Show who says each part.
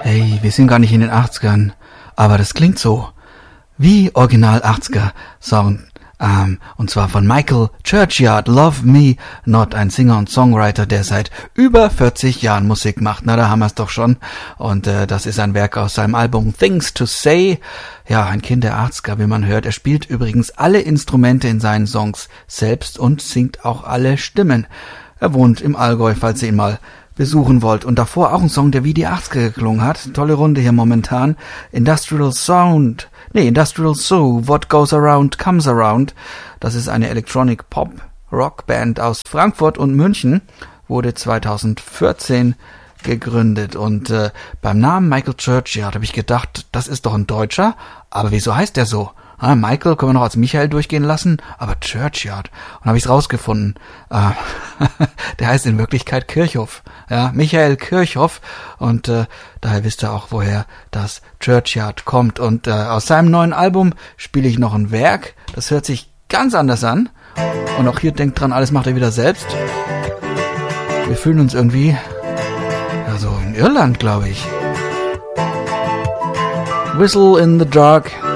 Speaker 1: Hey, wir sind gar nicht in den 80ern, aber das klingt so wie Original 80er Sound. Und zwar von Michael Churchyard, Love Me Not, ein Singer und Songwriter, der seit über 40 Jahren Musik macht. Na, da haben wir es doch schon. Und das ist ein Werk aus seinem Album Things to Say. Ja, ein Kind der 80er, wie man hört. Er spielt übrigens alle Instrumente in seinen Songs selbst und singt auch alle Stimmen. Er wohnt im Allgäu, falls ihr ihn mal besuchen wollt. Und davor auch ein Song, der wie die 80er geklungen hat. Tolle Runde hier momentan. Industrial Soul, What Goes Around Comes Around. Das ist eine Electronic Pop Rock Band aus Frankfurt und München. Wurde 2014 gegründet. Und beim Namen Michael Churchyard habe ich gedacht, das ist doch ein Deutscher. Aber wieso heißt der so? Michael können wir noch als Michael durchgehen lassen, aber Churchyard. Und habe ich es rausgefunden. Der heißt in Wirklichkeit Kirchhoff. Ja, Michael Kirchhoff. Und daher wisst ihr auch, woher das Churchyard kommt. Und aus seinem neuen Album spiele ich noch ein Werk. Das hört sich ganz anders an. Und auch hier denkt dran, alles macht er wieder selbst. Wir fühlen uns irgendwie, ja, so in Irland, glaube ich. Whistle in the Dark.